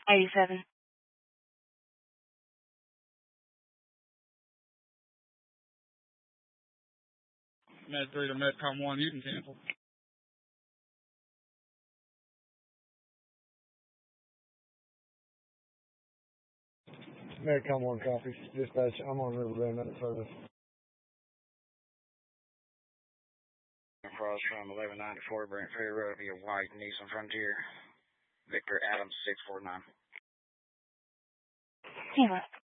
87. Med 3 to Medcom 1, you can cancel. Medcom 1 copies. Dispatch, I'm on River Bend at service. Across from 1194 Brent Ferry Road via White Nissan Frontier. Victor Adams 649. Zero.